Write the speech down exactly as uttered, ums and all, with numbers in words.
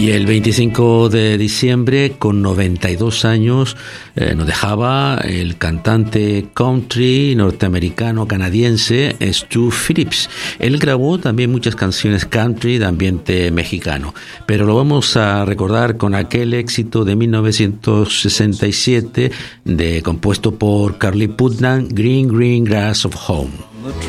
Y el veinticinco de diciembre, con noventa y dos años, eh, nos dejaba el cantante country norteamericano-canadiense Stu Phillips. Él grabó también muchas canciones country de ambiente mexicano, pero lo vamos a recordar con aquel éxito de mil novecientos sesenta y siete, de, compuesto por Carly Putnam, Green Green Grass of Home.